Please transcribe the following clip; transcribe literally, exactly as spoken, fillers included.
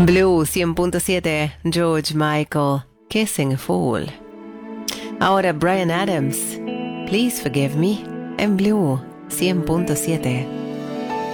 Blue cien punto siete, George Michael, Kissing a Fool. Ahora Bryan Adams, Please Forgive Me, en Blue cien punto siete.